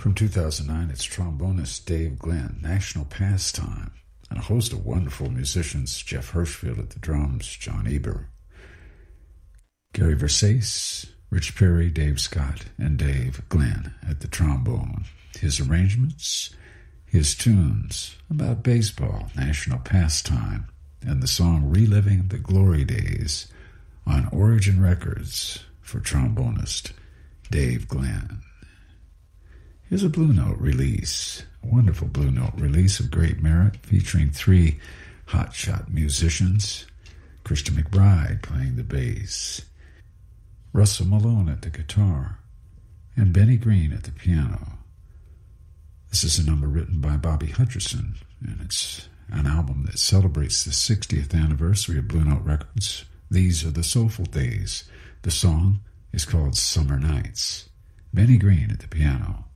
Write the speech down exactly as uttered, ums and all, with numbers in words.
From two thousand nine, it's trombonist Dave Glenn, National Pastime, and a host of wonderful musicians, Jeff Hirschfield at the drums, John Eber, Gary Versace, Rich Perry, Dave Scott, and Dave Glenn at the trombone. His arrangements, his tunes about baseball, national pastime, and the song Reliving the Glory Days on Origin Records for trombonist Dave Glenn. Here's a Blue Note release, a wonderful Blue Note release of great merit featuring three hotshot musicians, Christian McBride playing the bass, Russell Malone at the guitar, and Benny Green at the piano. This is a number written by Bobby Hutcherson, and it's an album that celebrates the sixtieth anniversary of Blue Note Records. These are the Soulful Days. The song is called Summer Nights. Benny Green at the piano.